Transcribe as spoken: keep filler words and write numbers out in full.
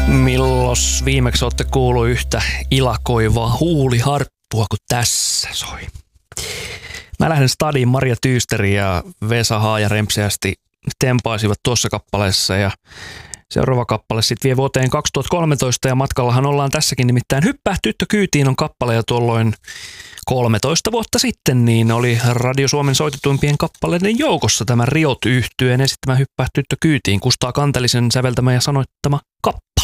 Millos viimeksi olette kuullut yhtä ilakoivaa huuliharppua kuin tässä soi? Mä lähden stadiin. Marja Tyysteri ja Vesa Haaja rempseästi tempaisivat tuossa kappaleessa ja seuraava kappale sitten vie vuoteen kaksituhattakolmetoista ja matkallahan ollaan tässäkin, nimittäin Hyppää tyttö kyytiin on kappale ja tuolloin kolmetoista vuotta sitten niin oli Radio Suomen soitetuimpien kappaleiden joukossa tämä Riot-yhtyeen esittämä Hyppää tyttö kyytiin, Kustaa Kantelisen säveltämä ja sanoittama kappale.